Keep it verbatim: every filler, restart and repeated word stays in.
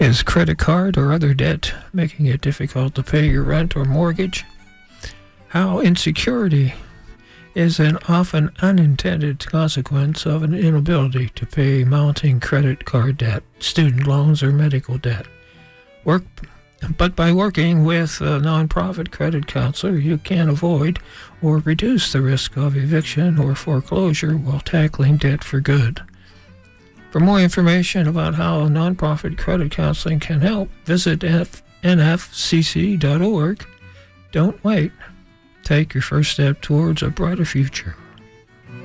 Is credit card or other debt making it difficult to pay your rent or mortgage? How insecurity is an often unintended consequence of an inability to pay mounting credit card debt, student loans, or medical debt. Work, but by working with a nonprofit credit counselor, you can avoid or reduce the risk of eviction or foreclosure while tackling debt for good. For more information about how nonprofit credit counseling can help, visit N F C C dot org. Don't wait. Take your first step towards a brighter future.